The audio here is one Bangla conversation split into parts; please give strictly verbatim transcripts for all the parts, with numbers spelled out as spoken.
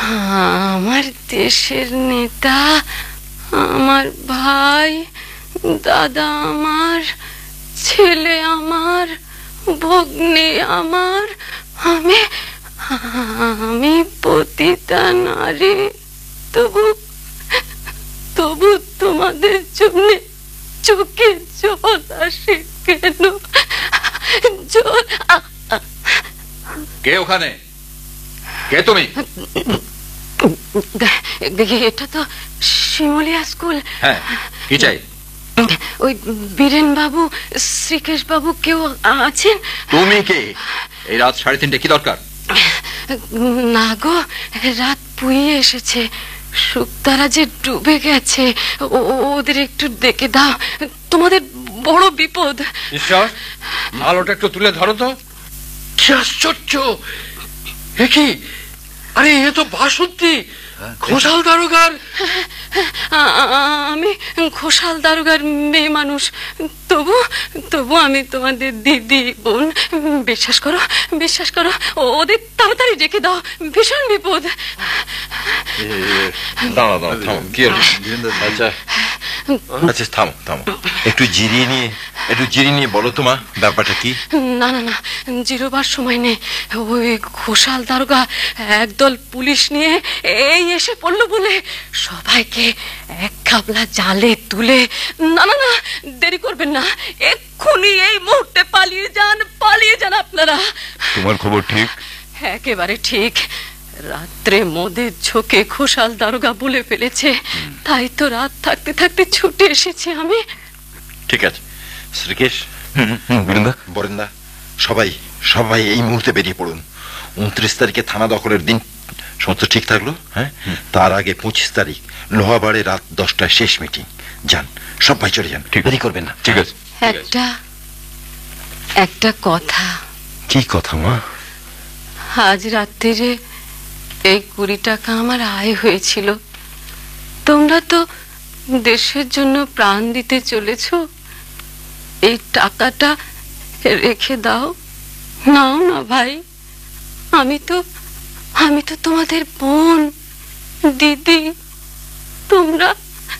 আমার দেশের নেতা, আমার ভাই, দাদা আমার, ছেলে আমার, ভগ্নী আমার, আমি আমি পতিতা নারী। তবু তবু তোমাদের জন্য চোখে জল আসে কেন? জল। কে ওখানে? কে তুমি? এটা তো শিমুলিয়া স্কুল। হ্যাঁ, কি চাই? ওই বীরেন বাবু, শ্রীকেশ বাবু কেউ আছেন? তুমি কে? এই রাত সাড়ে তিনটে কি দরকার? না গো, রাত পুড়িয়ে এসেছে, শুকতারা যে ডুবে গেছে, ওদের একটু দেখে দাও, তোমাদের বড় বিপদ। ঈশ্বর, আলোটা একটু তুলে ধরো তো। কি আশ্চর্য! কি, আরে এ তো বাসন্তী, ঘোষাল দারোগার। আমি ঘোষাল দারোগার মেয়ে মানুষ, তবু তবু আমি তোমাদের দিদি বোন। বিশ্বাস করো, বিশ্বাস করো, ওদের তাড়াতাড়ি ডেকে দাও, ভীষণ বিপদ। দাঁড়া দাঁড়া, থামো। কি হলো? আচ্ছা আচ্ছা, থামো থামো, একটু জিরিয়ে নিয়ে একটু জিরিয়ে নিয়ে বলো তো মা, ব্যাপারটা কি? না না না, জিরোবার সময় নেই। ওই ঘোষাল দারোগা একদল পুলিশ নিয়ে এই এসে পড়লো বলে সবাইকে এক খাবলা জালে তুলে। না না না, দেরি করবেন না, এক্ষুনি এই মুহূর্তে পালিয়ে যান, পালিয়ে যান আপনারা। তোমার খবর ঠিক? একেবারে ঠিক। রাত্রে মদের ঝোঁকে ঘোষাল দারোগা বলে ফেলেছে, তাই তো রাত থাকতে থাকতে ছুটে এসেছি আমি। ঠিক আছে শ্রীকেশ, বরেন্দা বরেন্দা সবাই সবাই এই মুহূর্তে বেরিয়ে পড়ুন। উনত্রিশ তারিখে থানা দখলের দিন সমস্ত ঠিক থাকলো। হ্যাঁ, তার আগে পঁচিশ তারিখ লোহাবাড়ে রাত দশটায় শেষ মিটিং। যান সবাই, চলে যান, দেরি করবেন না। ঠিক আছে। একটা একটা কথা। কি কথা মা? আজ রাত্রিরে এই কুড়ি টাকা আমার আয় হয়েছিল। তোমরা তো দেশের জন্য প্রাণ দিতে চলেছ, এই টাকাটা রেখে দাও। নাও না ভাই, আমি তো আমি তো তোমাদের বোন, দিদি। তোমরা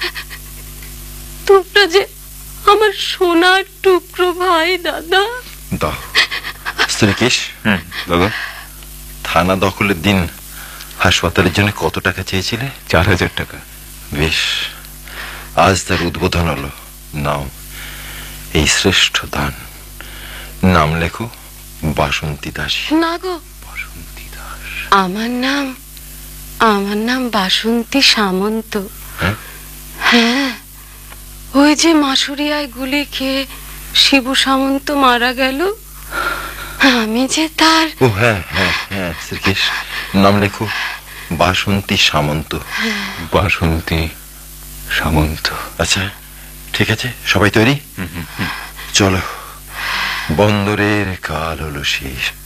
তোমরা যে আমার সোনার টুকরো ভাই দাদা। দাও শ্রীকেশ। দাদা, থানা দখলের দিন হাসপাতালের জন্য কত টাকা চেয়েছিলে? চার হাজার টাকা। বেশ, আজ তার উদ্বোধন হলো। নাও এই শ্রেষ্ঠ দান। নাম লেখো বাসন্তী দাস। না গো, বাসন্তী দাস। আমার নাম আমার নাম বাসন্তী সামন্ত। হ্যাঁ, ওই যে মাসুরিয়ায় গুলি খেয়ে শিবু সামন্ত মারা গেল, আমি যে তার। ও হ্যাঁ হ্যাঁ হ্যাঁ, শ্রীকেশ, নাম লেখো বাসন্তী সামন্ত। বাসন্তী সামন্ত। আচ্ছা ঠিক আছে, সবাই তৈরি? চলো, বন্দরের কাল হলো শেষ।